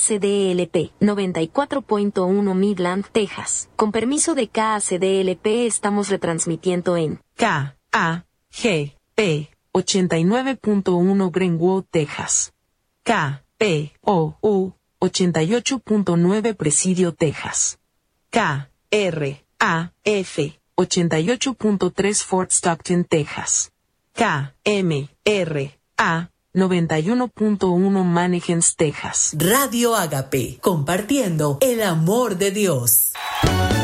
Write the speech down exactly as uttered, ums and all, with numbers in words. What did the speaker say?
C D L P, noventa y cuatro punto uno Midland, Texas. Con permiso de K A C D L P estamos retransmitiendo en K A G P ochenta y nueve punto uno Greenwood, Texas. K P O U ochenta y ocho punto nueve Presidio, Texas. K R A F ochenta y ocho punto tres Fort Stockton, Texas. K M R A noventa y uno punto uno Mannequins, Texas. Radio Ágape, compartiendo el amor de Dios.